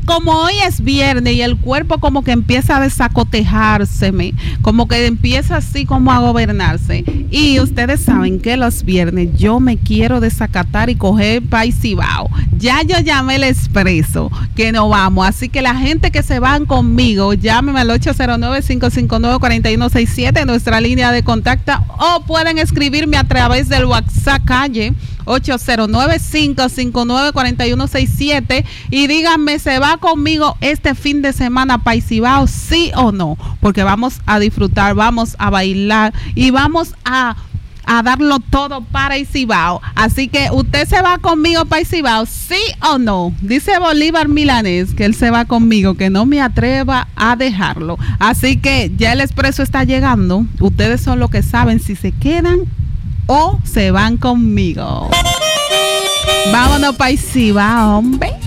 como hoy es viernes y el cuerpo como que empieza a desacotejárseme, como que empieza así como a gobernarse. Y ustedes saben que los viernes yo me quiero desacatar y coger país Cibao. Ya yo llamé el expreso, que no vamos. Así que la gente que se van conmigo, llámeme al 809-559-4167, nuestra línea de contacto, o pueden escribirme a través del WhatsApp calle 809-559-4167 y díganme, ¿se va conmigo este fin de semana para Cibao, sí o no? Porque vamos a disfrutar, vamos a bailar y vamos a darlo todo para Cibao. Así que usted se va conmigo para Cibao, sí o no. Dice Bolívar Milanés que él se va conmigo, que no me atreva a dejarlo. Así que ya el expreso está llegando. Ustedes son los que saben si se quedan o se van conmigo. Vámonos para Cibao, hombre.